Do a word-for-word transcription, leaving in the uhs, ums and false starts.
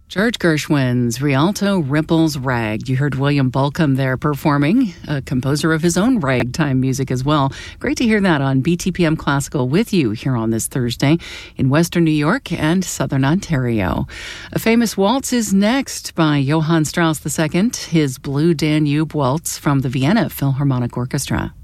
George Gershwin's Rialto Ripples Rag. You heard William Bolcom there performing, a composer of his own ragtime music as well. Great to hear that on B T P M Classical with you here on this Thursday in Western New York and Southern Ontario. A famous waltz is next by Johann Strauss the Second, his Blue Danube Waltz from the Vienna Philharmonic Orchestra.